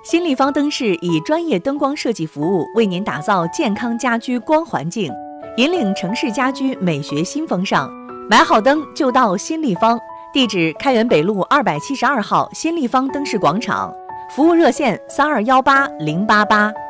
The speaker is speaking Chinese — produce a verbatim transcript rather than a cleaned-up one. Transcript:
新立方灯饰以专业灯光设计服务为您打造健康家居光环境，引领城市家居美学新风尚。买好灯就到新立方，地址开元北路二百七十二号新立方灯饰广场，服务热线三二幺八零八八。